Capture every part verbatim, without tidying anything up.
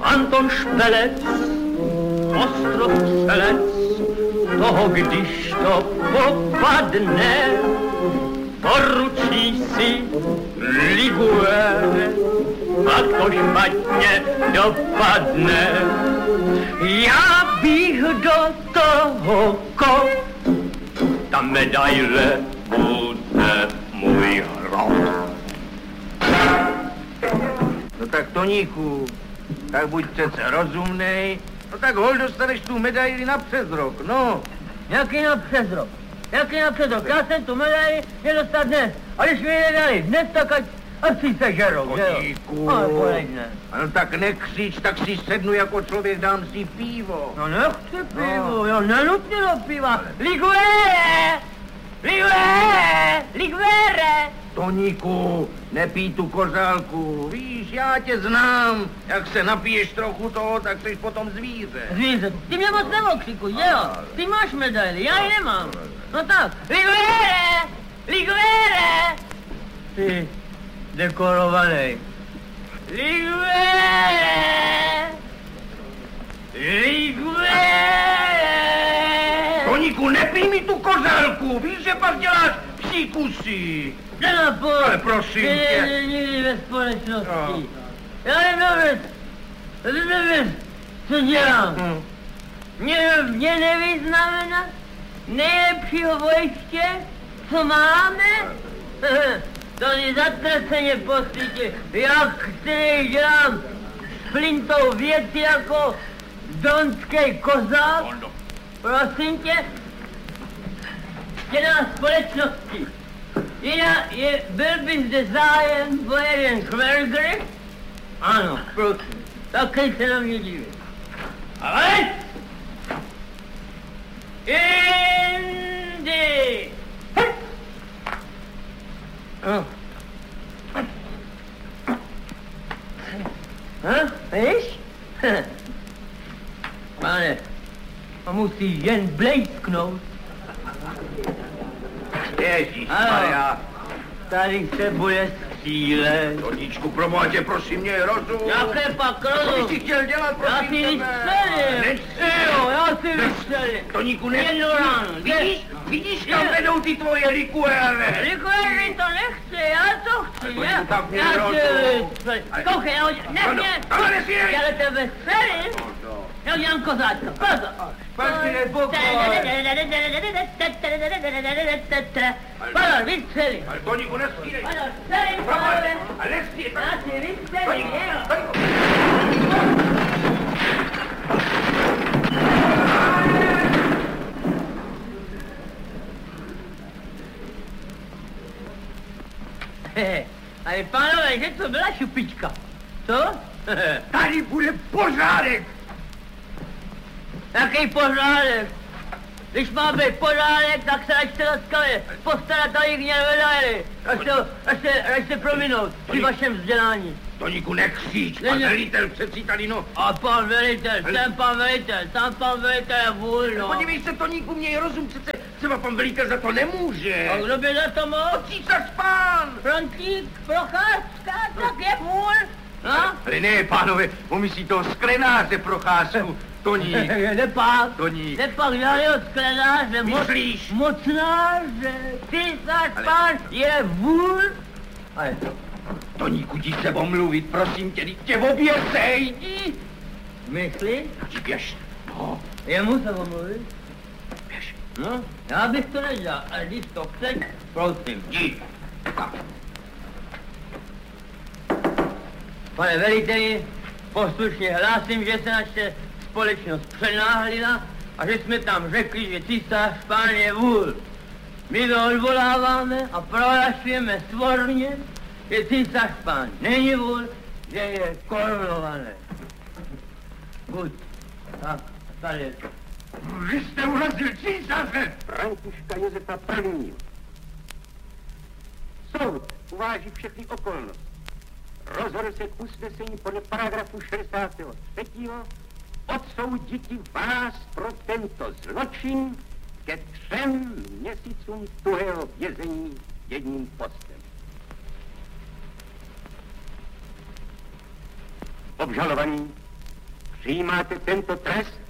Anton Špelec, ostrov Selec, toho když to popadne, poručí si Liguere, a to špatně dopadne. Já bych do toho kop, ta medaile bude můj hrob. No tak Toníku, tak buď přece rozumnej, no tak hol dostaneš tu medaili na přes rok, no. Jaký na přes rok? Jaký na přes rok? Já jsem tu medaili měl dostat dnes, a když mi ji nedali dnes, tak ať asi se žerou, že jo? Toníku, Ale poleďne. no tak nekřič, tak si sednu jako člověk, dám si pivo. No nechci pivo, no. Jo, nenutně do piva. Liguere! Liguere! Liguere! Toníku, nepij tu kozálku, víš, já tě znám, jak se napiješ trochu toho, tak jsi potom zvíře. Zvíře, ty mě moc neokřikuj, že jo? Ty máš medaili, já ji nemám. No tak, Liguere! Liguere! Ty, dekorovanej. Liguere! Liguere! Toníku, nepij mi tu kozálku, víš, že pak děláš psí kusy. Nenapoj! Ale prosím tě. tě. Ty nikdy ve společnosti. No. Já jednou věc, jednou věc, co dělám. Hmm. Mě, mě neví znamenat nejlepšího bojiště, co máme? To je zatraceně posvítě, jak který dělám s flintou věci jako donský kozák. Prosím tě, dělá společnosti. Jinak je, byl by zde zájem o jeden švergr? Ano, prosím, taky se na mě dívej. Ale! Indy! Oh. Hm, víš? Pane, a musí jen blejsknout. Ježišmarja. Tady se bude střílet. Toníčku, proboha tě, prosím mě, rozum. Jaké pak Co rozum? bys si chtěl dělat, prosím Já si tebe? vystřelím. Nestřel. Jo, já si vystřelím. Toníku, ne... Jedno ráno. Vidíš, vidíš, kam vedou ty tvoje likuéry. Likuéry to nechci, já to chci. Toníku, Já, tak mě já rozum. si vystřelím. Koukej, já hodím, ne mě. Ale nesmírej. Já do tebe střelím. Já udělám kozáčka, pozor. Špatně nepokoj. Pozor, vystřelím. Ale Toníku, nesmírej. Pozor, střelím, Proboha pozor. tě, ale nesmírej. Já si vystřelím, jo. Ale pánové, že to byla šupička? Co? Tady bude pořádek. Jaký pořádek? Když má být pořádek, tak se račte laskavě postarat o jich nevedali. Až se, až se, až se prominout při vašem vzdělání. Toníku, nekříč, pan velitel přeci tady, no. A pan velitel, jsem pan velitel, tam pan velitel je vůl, no. Podívej se, Toníku, měj rozum, přece třeba pan velitel za to nemůže. A kdo by za to mohl? Císař pán. Frontík, Procházka, tak je vůl. No? Ale ne, pánové, pomyslí toho sklenáře Procházku. Toník. Nepak. Toník. Nepak žádného sklenáře. Myslíš? Mocnáře. Císař pán je vůl. Ale Toníku, jdi se omluvit, prosím tě, tě obě sejdi. myslíš? Běž. No. Jemu se omluvit? Běž. No, já bych to nedělal, ale když to chceš, prosím. Jdi. Tak. Pane veliteli, poslušně hlásím, že se naše společnost přenáhlila a že jsme tam řekli, že císař pán je vůl. My to odvoláváme a prohlašujeme svorně, že císař pán není vůl, že je korunovaný. Buď. Tak, tady je to. Vy jste urazil císaře. Františka Josefa prvního. Soud uváží všechny okolnosti. Rozhodl se k usnesení podle paragrafu šedesátého třetího odsoudit vás pro tento zločin ke třem měsícům tuhého vězení jedním postem. Obžalovaný Přijímáte tento trest?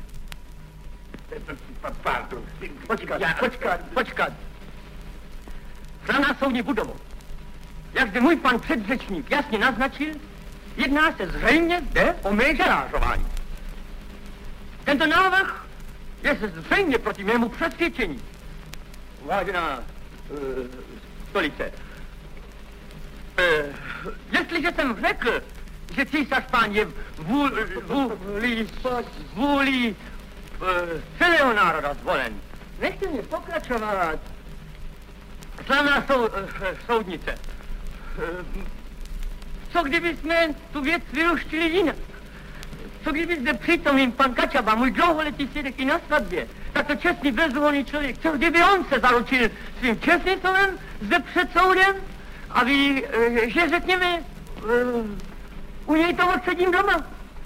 Pardon. Počkat, počkat, počkat. Strana soudní budovu. Jak zde můj pan předřečník jasně naznačil, jedná se zřejmě zde o mé žarážování. Tento návrh je se zřejmě proti mému přesvědčení. Vážená uh, stolice, uh, jestliže jsem řekl, že císař pán je vůl, vůlí, vůlí uh, celého národa zvolen, nechte mě pokračovat. Slavná sou, uh, soudnice, uh, co kdyby jsme tu věc vyluštili jinak? Co kdyby zde přítomný pan Kačaba, můj dlouholetý svědek i na svatbě, tak to čestný bezúhonný člověk, co kdyby on se zaručil svým čestným slovem zde před soudem a vy, uh, že řekněme, uh, u něj to odsedím doma.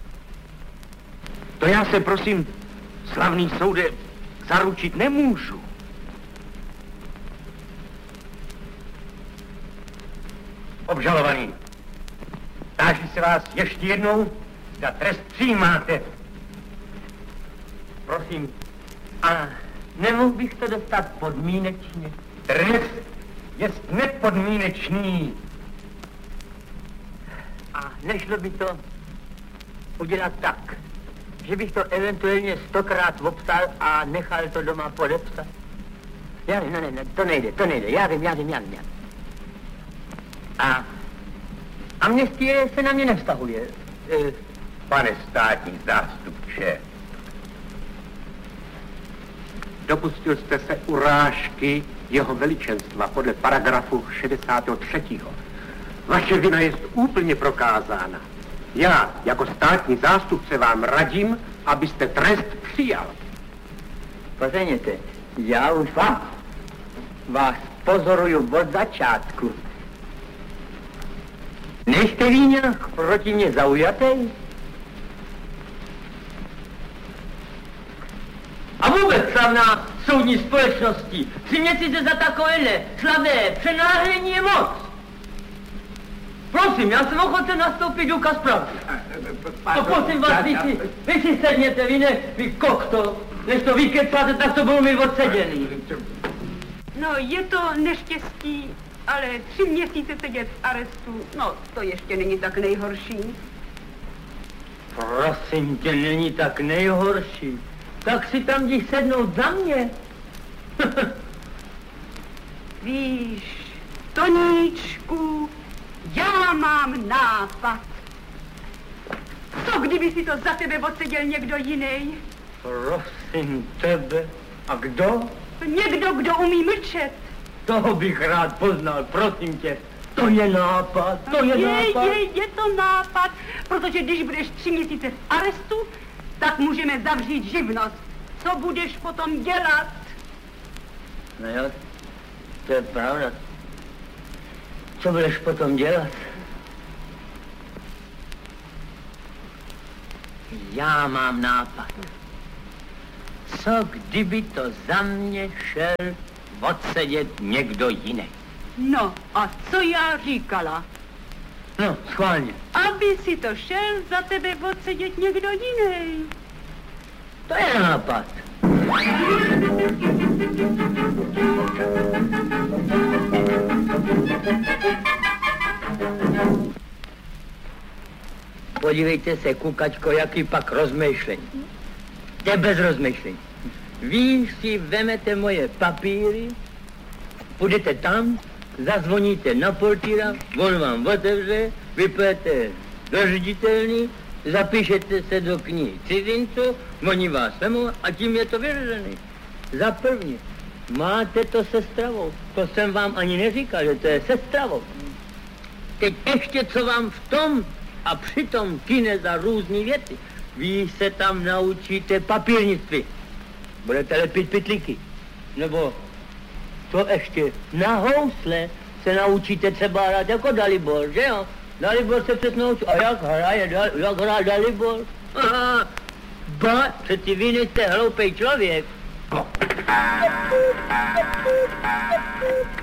To já se prosím, slavný soude, zaručit nemůžu. Obžalovaný, táži se vás ještě jednou, za trest přijímáte. Prosím, a nemohl bych to dostat podmínečně? Trest je nepodmínečný. A nešlo by to udělat tak, že bych to eventuálně stokrát obsal a nechal to doma podepsat? Já ne, ne, ne, to nejde, to nejde, já vím, já vím, já vím, já vím. A amnestie se na mě nevztahuje. E, Pane státní zástupče, dopustil jste se urážky jeho veličenstva podle paragrafu šedesátého třetího Vaše vina je úplně prokázána. Já, jako státní zástupce, vám radím, abyste trest přijal. Pozeněte, já už vás, vás pozoruju od začátku. Nejste vy nějak proti mě zaujatý? A vůbec slavná soudní společnosti, tři měsíce za takovéhle slavné přenáhlení je moc. Prosím, já jsem ochoten nastoupit důkaz pravdy. To prosím vás, vy si, vy si sedněte, vy ne, vy kokto. Než to vykecáte, tak to budu mít odseděný. No, je to neštěstí, ale tři měsíce sedět v arestu, no, to ještě není tak nejhorší. Prosím tě, není tak nejhorší. Tak si tam jdi sednout za mě. Víš, Toníčku, já mám nápad. Co kdyby si to za tebe odseděl někdo jiný? Prosím tebe. A kdo? Někdo, kdo umí mlčet. Toho bych rád poznal, prosím tě. To je nápad, to je, je nápad. Je, je to nápad, protože když budeš tři měsíce v arestu, tak můžeme zavřít živnost. Co budeš potom dělat? No jo, to je pravda. Co budeš potom dělat? Já mám nápad. Co kdyby to za mě šel odsedět někdo jiný? No, a co já říkala? No, schválně. Aby si to šel za tebe odsedět někdo jiný. To je nápad. Podívejte se, kukačko, jaký pak rozmýšlení. Je bez rozmýšlení. Vy si vemete moje papíry, půjdete tam, zazvoníte na portýra, on vám otevře, vypojete do ředitelny, zapíšete se do knihy cizinců, oni vás vemou a tím je to vyřešený. Za první, máte to se stravou. To jsem vám ani neříkal, že to je se stravou. Teď ještě, co vám v tom a přitom kine za různý věci. Vy se tam naučíte papírnictví. Budete lepit pytlíky. Nebo to ještě na housle se naučíte třeba hrát jako Dalibor, že jo? Dalibor se přesně naučí. A jak hraje, jak hraje Dalibor? Aha, ba, přeci vy nejste hloupej člověk.